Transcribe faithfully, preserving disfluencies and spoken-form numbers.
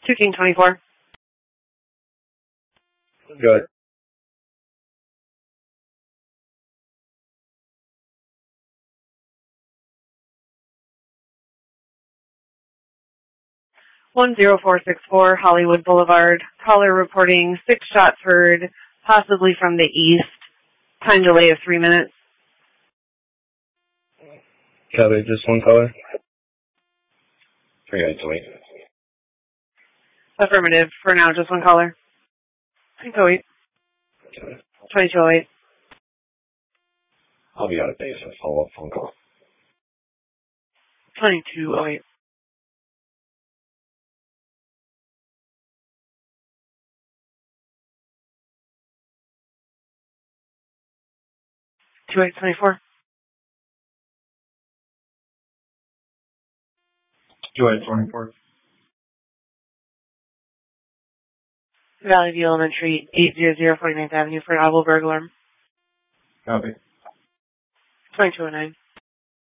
two King twenty-four. Good. one zero four six four Hollywood Boulevard. Caller reporting six shots heard, possibly from the east. Time delay of three minutes. Copy, just one caller. Three eight wait. Affirmative. For now, just one caller. Oh eight. twenty-two oh eight. I'll be out of base for a follow-up phone call. twenty-two oh eight. two eight twenty-four. two eight twenty-four. Valley View Elementary, eight hundred forty-ninth Avenue for an audible burglar. Copy. twenty-two oh nine.